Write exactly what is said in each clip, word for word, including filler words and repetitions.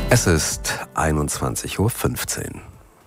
Es ist einundzwanzig Uhr fünfzehn.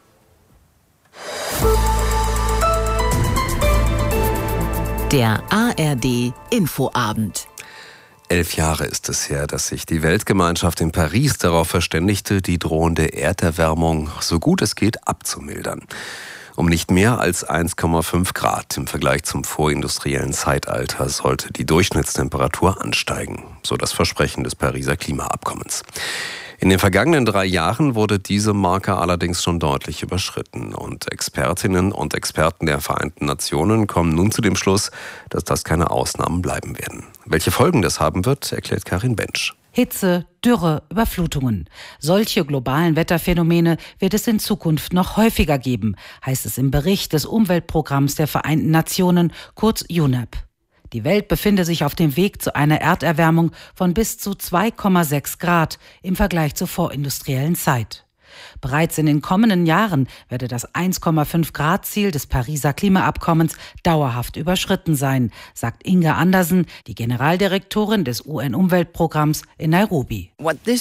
Der A R D Infoabend. Elf Jahre ist es her, dass sich die Weltgemeinschaft in Paris darauf verständigte, die drohende Erderwärmung so gut es geht abzumildern. Um nicht mehr als eins Komma fünf Grad im Vergleich zum vorindustriellen Zeitalter sollte die Durchschnittstemperatur ansteigen, so das Versprechen des Pariser Klimaabkommens. In den vergangenen drei Jahren wurde diese Marke allerdings schon deutlich überschritten und Expertinnen und Experten der Vereinten Nationen kommen nun zu dem Schluss, dass das keine Ausnahmen bleiben werden. Welche Folgen das haben wird, erklärt Karin Bensch. Hitze, Dürre, Überflutungen. Solche globalen Wetterphänomene wird es in Zukunft noch häufiger geben, heißt es im Bericht des Umweltprogramms der Vereinten Nationen, kurz U N E P. Die Welt befinde sich auf dem Weg zu einer Erderwärmung von bis zu zwei Komma sechs Grad im Vergleich zur vorindustriellen Zeit. Bereits in den kommenden Jahren werde das eins Komma fünf Grad Ziel des Pariser Klimaabkommens dauerhaft überschritten sein, sagt Inga Andersen, die Generaldirektorin des U N-Umweltprogramms in Nairobi.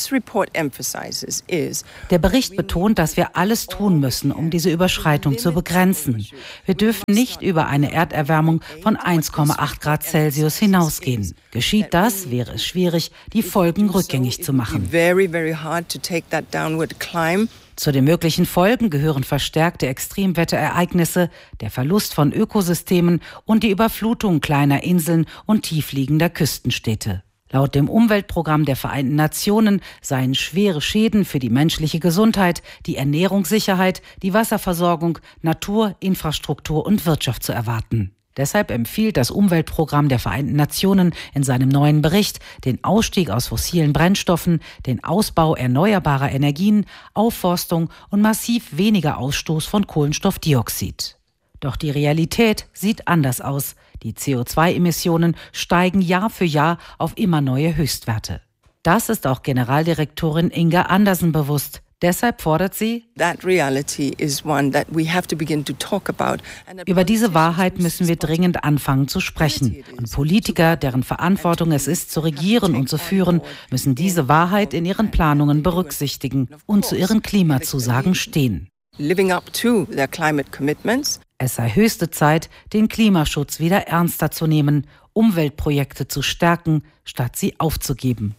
Der Bericht betont, dass wir alles tun müssen, um diese Überschreitung zu begrenzen. Wir dürfen nicht über eine Erderwärmung von eins Komma acht Grad Celsius hinausgehen. Geschieht das, wäre es schwierig, die Folgen rückgängig zu machen. Zu den möglichen Folgen gehören verstärkte Extremwetterereignisse, der Verlust von Ökosystemen und die Überflutung kleiner Inseln und tiefliegender Küstenstädte. Laut dem Umweltprogramm der Vereinten Nationen seien schwere Schäden für die menschliche Gesundheit, die Ernährungssicherheit, die Wasserversorgung, Natur, Infrastruktur und Wirtschaft zu erwarten. Deshalb empfiehlt das Umweltprogramm der Vereinten Nationen in seinem neuen Bericht den Ausstieg aus fossilen Brennstoffen, den Ausbau erneuerbarer Energien, Aufforstung und massiv weniger Ausstoß von Kohlenstoffdioxid. Doch die Realität sieht anders aus. Die C O zwei Emissionen steigen Jahr für Jahr auf immer neue Höchstwerte. Das ist auch Generaldirektorin Inga Andersen bewusst. Deshalb fordert sie, über diese Wahrheit müssen wir dringend anfangen zu sprechen. Und Politiker, deren Verantwortung es ist, zu regieren und zu führen, müssen diese Wahrheit in ihren Planungen berücksichtigen und zu ihren Klimazusagen stehen. Es sei höchste Zeit, den Klimaschutz wieder ernster zu nehmen, Umweltprojekte zu stärken, statt sie aufzugeben.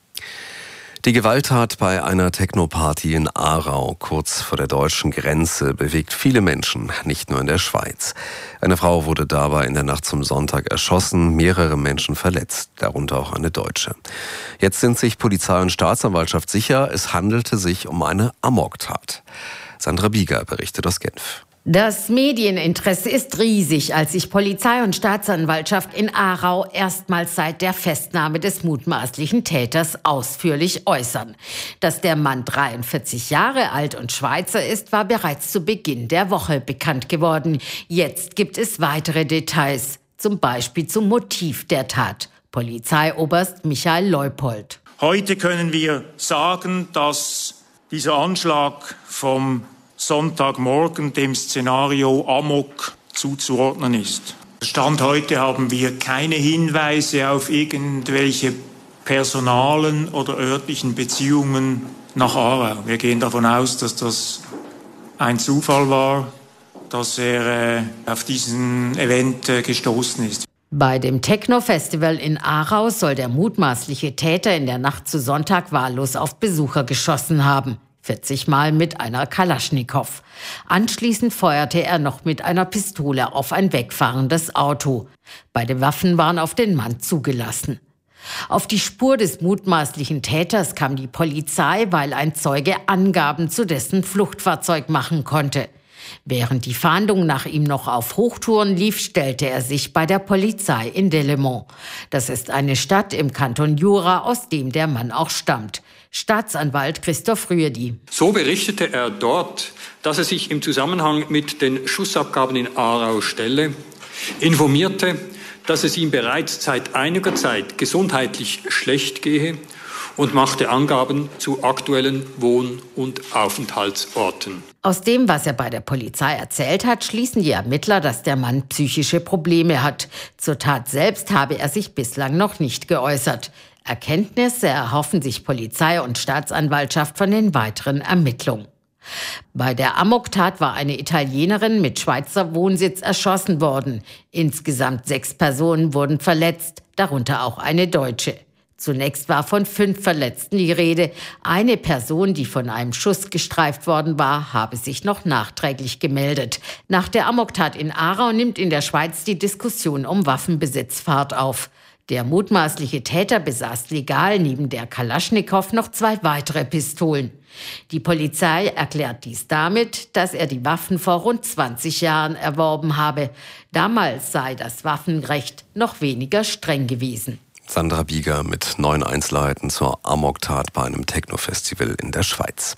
Die Gewalttat bei einer Techno-Party in Aarau, kurz vor der deutschen Grenze, bewegt viele Menschen, nicht nur in der Schweiz. Eine Frau wurde dabei in der Nacht zum Sonntag erschossen, mehrere Menschen verletzt, darunter auch eine Deutsche. Jetzt sind sich Polizei und Staatsanwaltschaft sicher, es handelte sich um eine Amoktat. Sandra Bieger berichtet aus Genf. Das Medieninteresse ist riesig, als sich Polizei und Staatsanwaltschaft in Aarau erstmals seit der Festnahme des mutmaßlichen Täters ausführlich äußern. Dass der Mann dreiundvierzig Jahre alt und Schweizer ist, war bereits zu Beginn der Woche bekannt geworden. Jetzt gibt es weitere Details, zum Beispiel zum Motiv der Tat. Polizeioberst Michael Leupold. Heute können wir sagen, dass dieser Anschlag vom Sonntagmorgen dem Szenario Amok zuzuordnen ist. Stand heute haben wir keine Hinweise auf irgendwelche personalen oder örtlichen Beziehungen nach Aarau. Wir gehen davon aus, dass das ein Zufall war, dass er äh, auf diesen Event äh, gestoßen ist. Bei dem Techno-Festival in Aarau soll der mutmaßliche Täter in der Nacht zu Sonntag wahllos auf Besucher geschossen haben. vierzig Mal mit einer Kalaschnikow. Anschließend feuerte er noch mit einer Pistole auf ein wegfahrendes Auto. Beide Waffen waren auf den Mann zugelassen. Auf die Spur des mutmaßlichen Täters kam die Polizei, weil ein Zeuge Angaben zu dessen Fluchtfahrzeug machen konnte. Während die Fahndung nach ihm noch auf Hochtouren lief, stellte er sich bei der Polizei in Delémont. Das ist eine Stadt im Kanton Jura, aus dem der Mann auch stammt. Staatsanwalt Christoph Rüedi. So berichtete er dort, dass er sich im Zusammenhang mit den Schussabgaben in Aarau stelle, informierte, dass es ihm bereits seit einiger Zeit gesundheitlich schlecht gehe und machte Angaben zu aktuellen Wohn- und Aufenthaltsorten. Aus dem, was er bei der Polizei erzählt hat, schließen die Ermittler, dass der Mann psychische Probleme hat. Zur Tat selbst habe er sich bislang noch nicht geäußert. Erkenntnisse erhoffen sich Polizei und Staatsanwaltschaft von den weiteren Ermittlungen. Bei der Amoktat war eine Italienerin mit Schweizer Wohnsitz erschossen worden. Insgesamt sechs Personen wurden verletzt, darunter auch eine Deutsche. Zunächst war von fünf Verletzten die Rede. Eine Person, die von einem Schuss gestreift worden war, habe sich noch nachträglich gemeldet. Nach der Amoktat in Aarau nimmt in der Schweiz die Diskussion um Waffenbesitz Fahrt auf. Der mutmaßliche Täter besaß legal neben der Kalaschnikow noch zwei weitere Pistolen. Die Polizei erklärt dies damit, dass er die Waffen vor rund zwanzig Jahren erworben habe. Damals sei das Waffenrecht noch weniger streng gewesen. Sandra Bieger mit neuen Einzelheiten zur Amoktat bei einem Techno-Festival in der Schweiz.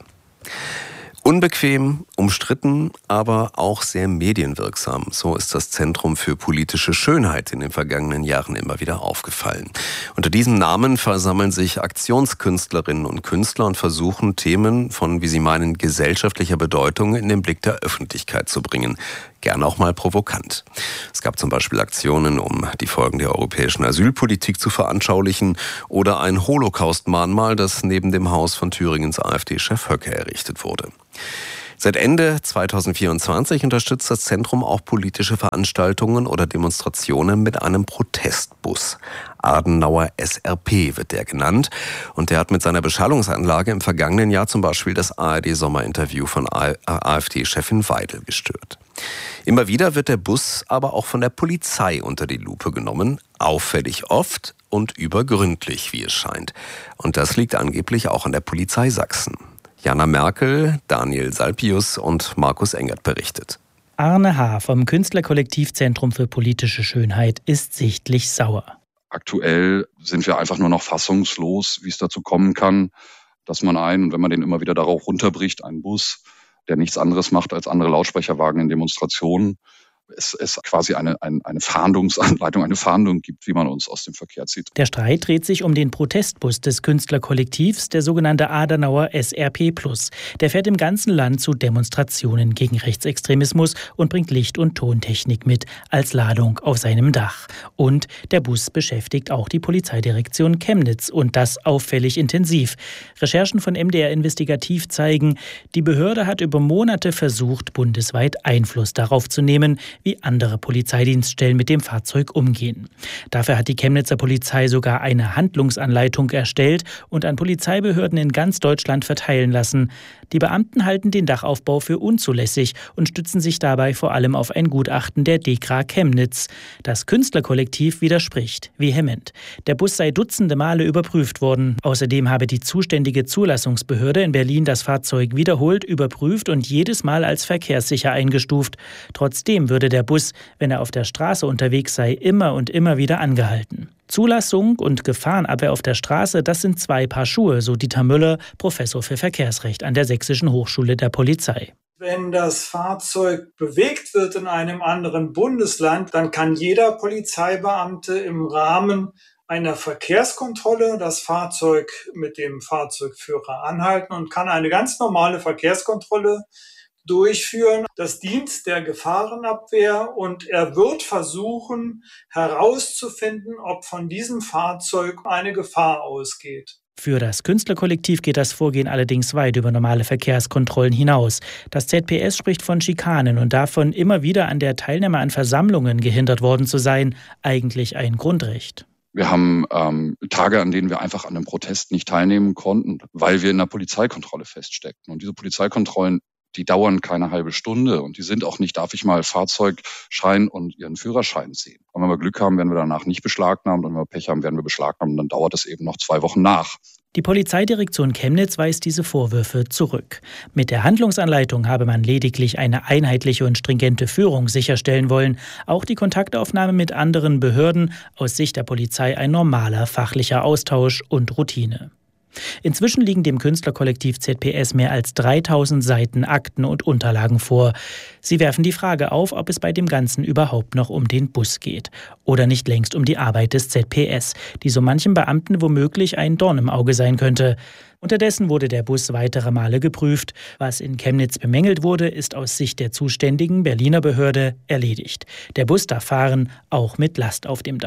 Unbequem, umstritten, aber auch sehr medienwirksam. So ist das Zentrum für politische Schönheit in den vergangenen Jahren immer wieder aufgefallen. Unter diesem Namen versammeln sich Aktionskünstlerinnen und Künstler und versuchen, Themen von, wie sie meinen, gesellschaftlicher Bedeutung in den Blick der Öffentlichkeit zu bringen. Gerne auch mal provokant. Es gab zum Beispiel Aktionen, um die Folgen der europäischen Asylpolitik zu veranschaulichen, oder ein Holocaust-Mahnmal, das neben dem Haus von Thüringens AfD-Chef Höcke errichtet wurde. Seit Ende zweitausendvierundzwanzig unterstützt das Zentrum auch politische Veranstaltungen oder Demonstrationen mit einem Protestbus. Adenauer S R P wird der genannt. Und der hat mit seiner Beschallungsanlage im vergangenen Jahr zum Beispiel das A R D-Sommerinterview von AfD-Chefin Weidel gestört. Immer wieder wird der Bus aber auch von der Polizei unter die Lupe genommen. Auffällig oft und übergründlich, wie es scheint. Und das liegt angeblich auch an der Polizei Sachsen. Jana Merkel, Daniel Salpius und Markus Engert berichtet. Arne H. vom Künstlerkollektiv Zentrum für politische Schönheit ist sichtlich sauer. Aktuell sind wir einfach nur noch fassungslos, wie es dazu kommen kann, dass man einen, und wenn man den immer wieder darauf runterbricht, einen Bus, der nichts anderes macht als andere Lautsprecherwagen in Demonstrationen, es, es quasi eine, eine, eine Fahndungsanleitung, eine Fahndung gibt, wie man uns aus dem Verkehr zieht. Der Streit dreht sich um den Protestbus des Künstlerkollektivs, der sogenannte Adenauer S R P plus. Der fährt im ganzen Land zu Demonstrationen gegen Rechtsextremismus und bringt Licht- und Tontechnik mit als Ladung auf seinem Dach. Und der Bus beschäftigt auch die Polizeidirektion Chemnitz und das auffällig intensiv. Recherchen von M D R Investigativ zeigen, die Behörde hat über Monate versucht, bundesweit Einfluss darauf zu nehmen, wie andere Polizeidienststellen mit dem Fahrzeug umgehen. Dafür hat die Chemnitzer Polizei sogar eine Handlungsanleitung erstellt und an Polizeibehörden in ganz Deutschland verteilen lassen. Die Beamten halten den Dachaufbau für unzulässig und stützen sich dabei vor allem auf ein Gutachten der DEKRA Chemnitz. Das Künstlerkollektiv widerspricht vehement. Der Bus sei dutzende Male überprüft worden. Außerdem habe die zuständige Zulassungsbehörde in Berlin das Fahrzeug wiederholt überprüft und jedes Mal als verkehrssicher eingestuft. Trotzdem würde der Bus, wenn er auf der Straße unterwegs sei, immer und immer wieder angehalten. Zulassung und Gefahrenabwehr auf der Straße, das sind zwei Paar Schuhe, so Dieter Müller, Professor für Verkehrsrecht an der Sächsischen Hochschule der Polizei. Wenn das Fahrzeug bewegt wird in einem anderen Bundesland, dann kann jeder Polizeibeamte im Rahmen einer Verkehrskontrolle das Fahrzeug mit dem Fahrzeugführer anhalten und kann eine ganz normale Verkehrskontrolle durchführen. Das dient der Gefahrenabwehr und er wird versuchen herauszufinden, ob von diesem Fahrzeug eine Gefahr ausgeht. Für das Künstlerkollektiv geht das Vorgehen allerdings weit über normale Verkehrskontrollen hinaus. Das Z P S spricht von Schikanen und davon, immer wieder an der Teilnahme an Versammlungen gehindert worden zu sein. Eigentlich ein Grundrecht. Wir haben ähm, Tage, an denen wir einfach an einem Protest nicht teilnehmen konnten, weil wir in einer Polizeikontrolle feststeckten. Und diese Polizeikontrollen, die dauern keine halbe Stunde und die sind auch nicht, darf ich mal Fahrzeugschein und Ihren Führerschein sehen. Und wenn wir Glück haben, werden wir danach nicht beschlagnahmt und wenn wir Pech haben, werden wir beschlagnahmt und dann dauert es eben noch zwei Wochen nach. Die Polizeidirektion Chemnitz weist diese Vorwürfe zurück. Mit der Handlungsanleitung habe man lediglich eine einheitliche und stringente Führung sicherstellen wollen. Auch die Kontaktaufnahme mit anderen Behörden, aus Sicht der Polizei ein normaler fachlicher Austausch und Routine. Inzwischen liegen dem Künstlerkollektiv Z P S mehr als dreitausend Seiten Akten und Unterlagen vor. Sie werfen die Frage auf, ob es bei dem Ganzen überhaupt noch um den Bus geht. Oder nicht längst um die Arbeit des Z P S, die so manchem Beamten womöglich ein Dorn im Auge sein könnte. Unterdessen wurde der Bus weitere Male geprüft. Was in Chemnitz bemängelt wurde, ist aus Sicht der zuständigen Berliner Behörde erledigt. Der Bus darf fahren, auch mit Last auf dem Dach.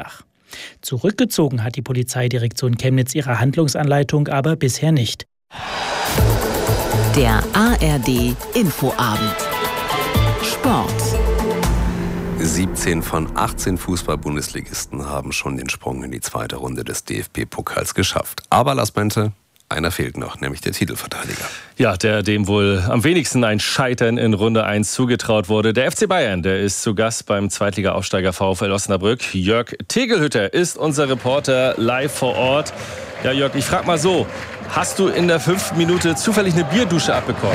Zurückgezogen hat die Polizeidirektion Chemnitz ihre Handlungsanleitung aber bisher nicht. Der A R D Infoabend. Sport. siebzehn von achtzehn Fußball-Bundesligisten haben schon den Sprung in die zweite Runde des D F B-Pokals geschafft. Aber Lars Bente, einer fehlt noch, nämlich der Titelverteidiger. Ja, der dem wohl am wenigsten ein Scheitern in Runde eins zugetraut wurde. Der F C Bayern, der ist zu Gast beim Zweitliga-Aufsteiger VfL Osnabrück. Jörg Tegelhütter ist unser Reporter live vor Ort. Ja, Jörg, ich frage mal so, hast du in der fünften Minute zufällig eine Bierdusche abbekommen?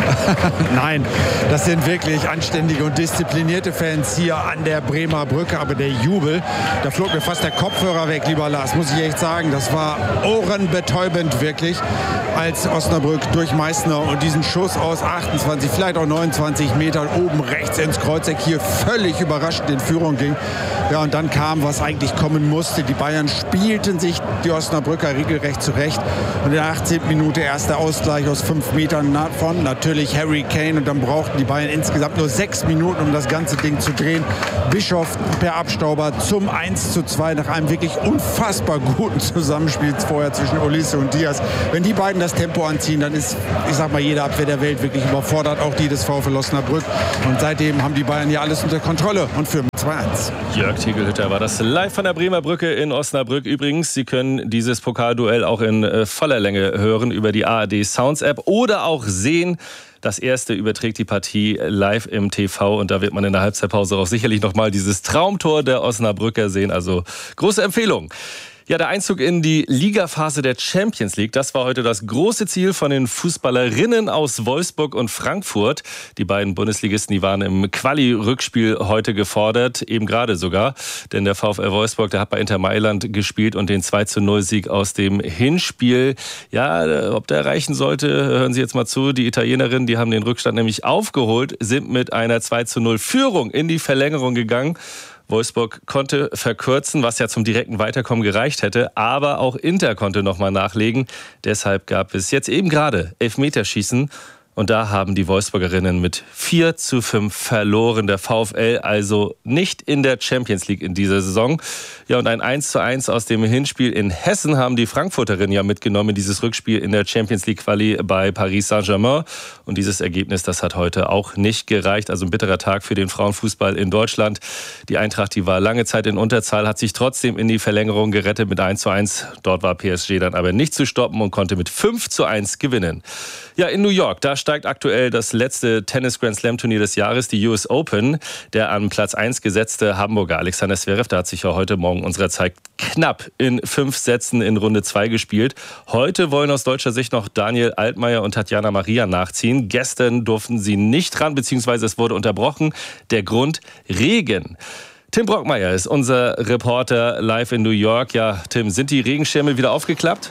Nein, das sind wirklich anständige und disziplinierte Fans hier an der Bremer Brücke. Aber der Jubel, da flog mir fast der Kopfhörer weg, lieber Lars, muss ich echt sagen. Das war ohrenbetäubend wirklich, als Osnabrück durch Meißner und diesen Schuss aus achtundzwanzig, vielleicht auch neunundzwanzig Metern oben rechts ins Kreuzeck hier völlig überraschend in Führung ging. Ja, und dann kam, was eigentlich kommen musste. Die Bayern spielten sich die Osnabrücker regelrecht zurecht. Und in der achtzehnten Minute erster Ausgleich aus fünf Metern von natürlich Harry Kane. Und dann brauchten die Bayern insgesamt nur sechs Minuten, um das ganze Ding zu drehen. Bischof per Abstauber zum eins zu zwei nach einem wirklich unfassbar guten Zusammenspiel vorher zwischen Olise und Diaz. Wenn die beiden das Tempo anziehen, dann ist, ich sag mal, jede Abwehr der Welt wirklich überfordert, auch die des VfL Osnabrück. Und seitdem haben die Bayern hier alles unter Kontrolle und führen mit zwei eins. Jörg Tegelhütter war das live von der Bremer Brücke in Osnabrück. Übrigens, Sie können dieses Pokalduell auch in äh, voller Länge hören über die A R D Sounds App oder auch sehen. Das erste überträgt die Partie live im T V und da wird man in der Halbzeitpause auch sicherlich nochmal dieses Traumtor der Osnabrücker sehen. Also große Empfehlung. Ja, der Einzug in die Ligaphase der Champions League, das war heute das große Ziel von den Fußballerinnen aus Wolfsburg und Frankfurt. Die beiden Bundesligisten, die waren im Quali-Rückspiel heute gefordert, eben gerade sogar. Denn der VfL Wolfsburg, der hat bei Inter Mailand gespielt und den zwei zu null Sieg aus dem Hinspiel, ja, ob der reichen sollte, hören Sie jetzt mal zu. Die Italienerinnen, die haben den Rückstand nämlich aufgeholt, sind mit einer zwei zu null Führung in die Verlängerung gegangen. Wolfsburg konnte verkürzen, was ja zum direkten Weiterkommen gereicht hätte. Aber auch Inter konnte nochmal nachlegen. Deshalb gab es jetzt eben gerade Elfmeterschießen. Und da haben die Wolfsburgerinnen mit vier zu fünf verloren. Der VfL also nicht in der Champions League in dieser Saison. Ja, und ein eins zu eins aus dem Hinspiel in Hessen haben die Frankfurterinnen ja mitgenommen, dieses Rückspiel in der Champions League Quali bei Paris Saint-Germain. Und dieses Ergebnis, das hat heute auch nicht gereicht. Also ein bitterer Tag für den Frauenfußball in Deutschland. Die Eintracht, die war lange Zeit in Unterzahl, hat sich trotzdem in die Verlängerung gerettet mit eins zu eins. Dort war P S G dann aber nicht zu stoppen und konnte mit fünf zu eins gewinnen. Ja, in New York, da steigt aktuell das letzte Tennis-Grand-Slam-Turnier des Jahres, die U S Open. Der an Platz eins gesetzte Hamburger Alexander Zverev, der hat sich ja heute Morgen unserer Zeit knapp in fünf Sätzen in Runde zwei gespielt. Heute wollen aus deutscher Sicht noch Daniel Altmaier und Tatjana Maria nachziehen. Gestern durften sie nicht ran, beziehungsweise es wurde unterbrochen. Der Grund: Regen. Tim Brockmeier ist unser Reporter live in New York. Ja, Tim, sind die Regenschirme wieder aufgeklappt?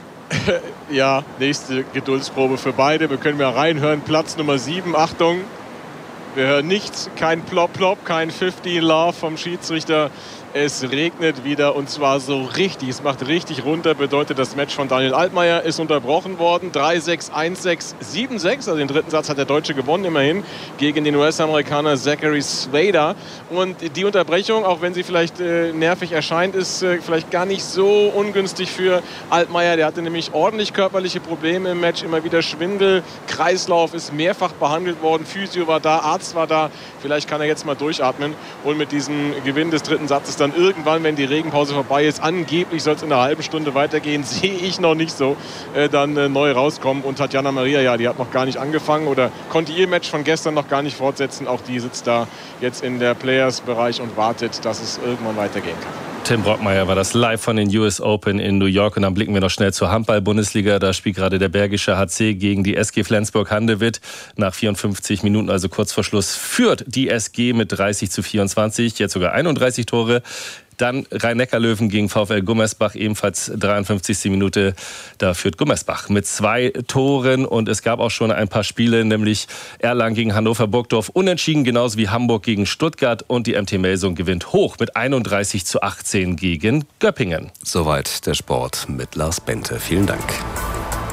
Ja, nächste Geduldsprobe für beide. Wir können mal reinhören. Platz Nummer sieben, Achtung. Wir hören nichts, kein Plop-Plop, kein fünfzehn Love vom Schiedsrichter. Es regnet wieder und zwar so richtig. Es macht richtig runter. Bedeutet, das Match von Daniel Altmaier ist unterbrochen worden. drei sechs, eins sechs, sieben sechs. Also den dritten Satz hat der Deutsche gewonnen immerhin gegen den U S-Amerikaner Zachary Swader. Und die Unterbrechung, auch wenn sie vielleicht äh, nervig erscheint, ist äh, vielleicht gar nicht so ungünstig für Altmaier. Der hatte nämlich ordentlich körperliche Probleme im Match. Immer wieder Schwindel. Kreislauf ist mehrfach behandelt worden. Physio war da, Arzt war da. Vielleicht kann er jetzt mal durchatmen. Und mit diesem Gewinn des dritten Satzes dann irgendwann, wenn die Regenpause vorbei ist, angeblich soll es in einer halben Stunde weitergehen, sehe ich noch nicht so, äh, dann äh, neu rauskommen. Und Tatjana Maria, ja, die hat noch gar nicht angefangen oder konnte ihr Match von gestern noch gar nicht fortsetzen. Auch die sitzt da jetzt in der Players-Bereich und wartet, dass es irgendwann weitergehen kann. Tim Brockmeier war das live von den U S Open in New York. Und dann blicken wir noch schnell zur Handball-Bundesliga. Da spielt gerade der Bergische H C gegen die S G Flensburg-Handewitt. Nach vierundfünfzig Minuten, also kurz vor Schluss, führt die S G mit dreißig zu vierundzwanzig. Jetzt sogar einunddreißig Tore. Dann Rhein-Neckar-Löwen gegen VfL Gummersbach, ebenfalls dreiundfünfzigste Minute. Da führt Gummersbach mit zwei Toren. Und es gab auch schon ein paar Spiele, nämlich Erlangen gegen Hannover-Burgdorf unentschieden, genauso wie Hamburg gegen Stuttgart. Und die M T Melsung gewinnt hoch mit einunddreißig zu achtzehn gegen Göppingen. Soweit der Sport mit Lars Bente. Vielen Dank.